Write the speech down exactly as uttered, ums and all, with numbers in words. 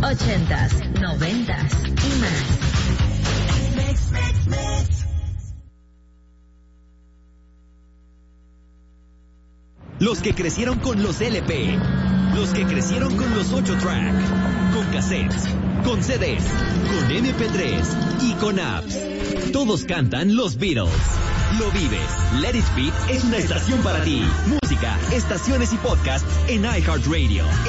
ochentas, noventas y más. Mix, mix, mix. Los que crecieron con los L P, los que crecieron con los ocho track, con cassettes, con C Ds, con eme pe tres y con apps. Todos cantan los Beatles. Lo vives. Let It Beat es una estación para ti. Música, estaciones y podcast en iHeartRadio.